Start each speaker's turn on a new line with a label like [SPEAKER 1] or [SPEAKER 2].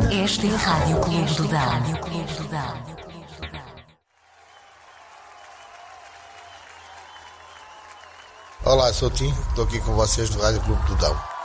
[SPEAKER 1] Esta é a Rádio Clube do Dão.
[SPEAKER 2] Olá, sou o Tim, estou aqui com vocês do Rádio Clube do Dão.